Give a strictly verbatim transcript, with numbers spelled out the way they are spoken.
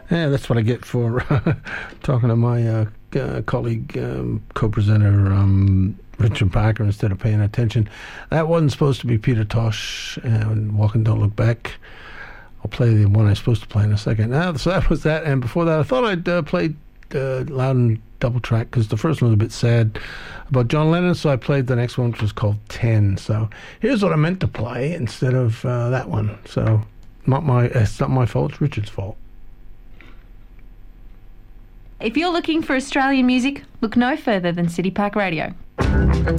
Yeah, that's what I get for talking to my uh, uh, colleague, um, co-presenter um, Richard Parker, instead of paying attention. That wasn't supposed to be Peter Tosh and Walking Don't Look Back. I'll play the one I'm supposed to play in a second. Now, so that was that. And before that, I thought I'd uh, play uh, Loudon double track, because the first one was a bit sad about John Lennon, so I played the next one, which was called ten. So here's what I meant to play instead of uh, that one. So not my it's not my fault, it's Richard's fault. If you're looking for Australian music, look no further than City Park Radio.